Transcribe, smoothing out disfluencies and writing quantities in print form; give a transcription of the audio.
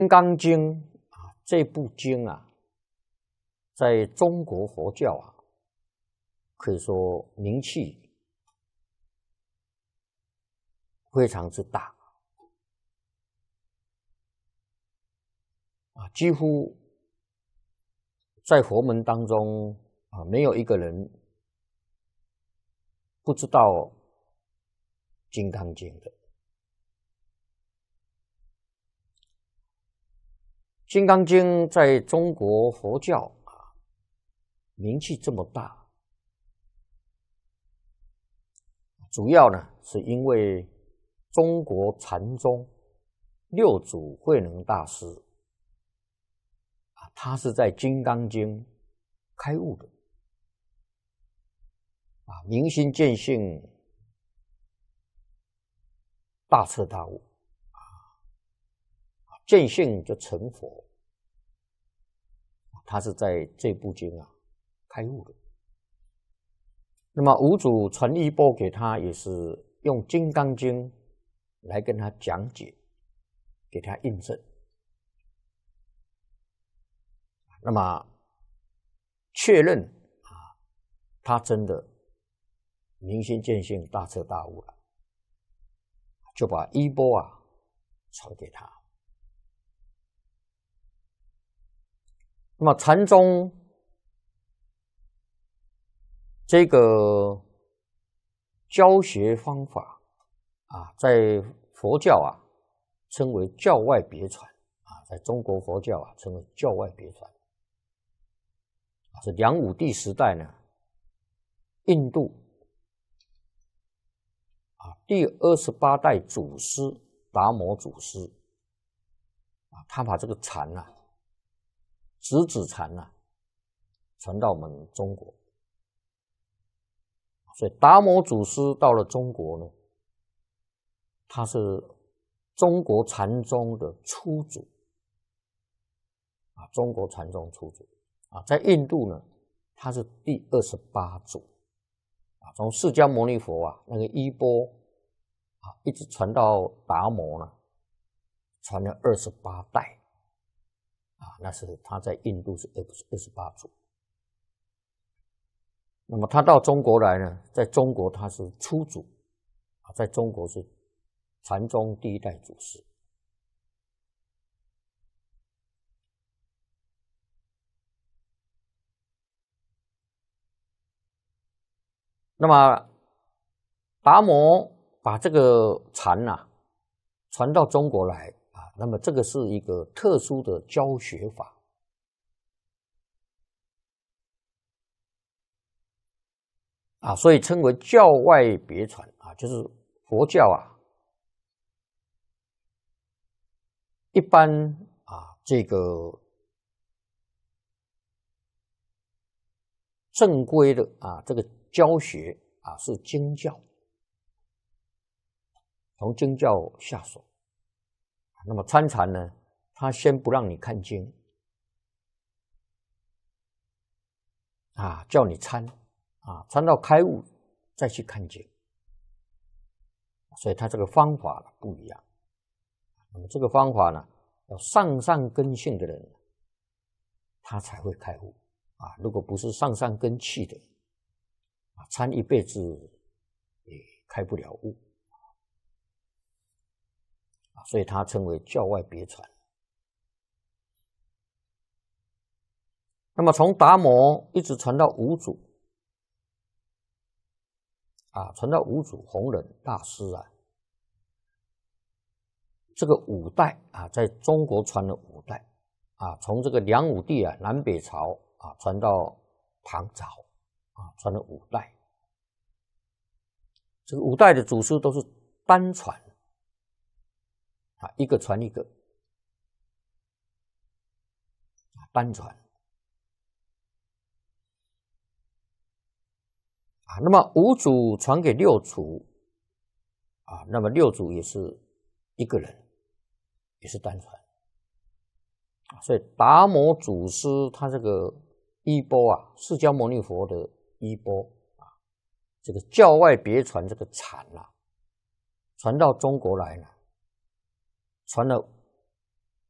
《金刚经》啊，这部经啊，在中国佛教啊，可以说名气非常之大啊，几乎在佛门当中啊，没有一个人不知道《金刚经》的。《金刚经》在中国佛教啊，名气这么大，主要呢是因为中国禅宗六祖慧能大师啊，他是在《金刚经》开悟的啊，明心见性，大彻大悟。见性就成佛，他是在这部经啊开悟的。那么五祖传衣钵给他，也是用《金刚经》来跟他讲解，给他印证。那么确认啊，他真的明心见性、大彻大悟了，就把衣钵啊传给他。那么禅宗这个教学方法啊，在佛教啊称为教外别传啊，在中国佛教啊称为教外别传。是梁武帝时代呢，印度啊第28代祖师达摩祖师啊，他把这个禅啊。直指禅啊，传到我们中国，所以达摩祖师到了中国呢，他是中国禅宗的初祖啊，中国禅宗初祖啊，在印度呢，他是第28祖啊，从释迦牟尼佛啊那个衣钵啊，一直传到达摩呢，传了28代。啊，那是他在印度是28祖。那么他到中国来呢，在中国他是初祖啊，在中国是禅宗第一代祖师。那么达摩把这个禅啊传到中国来。那么这个是一个特殊的教学法啊，所以称为教外别传啊，就是佛教啊，一般啊这个正规的啊这个教学啊是经教，从经教下手。那么参禅呢，他先不让你看经啊，叫你参啊，参到开悟再去看经，所以他这个方法不一样。那么这个方法呢，要上善根性的人，他才会开悟啊。如果不是上善根器的啊，参一辈子也开不了悟。所以它称为教外别传。那么从达摩一直传到五祖啊，传到五祖弘忍大师啊，这个5代啊，在中国传了5代啊，从这个梁武帝啊南北朝啊传到唐朝啊，传了5代。这个5代的祖师都是单传。啊，一个传一个，单传啊。那么五祖传给六祖啊，那么六祖也是一个人，也是单传啊。所以达摩祖师他这个衣钵啊，释迦牟尼佛的衣钵啊，这个教外别传这个禅啊，传到中国来呢。传了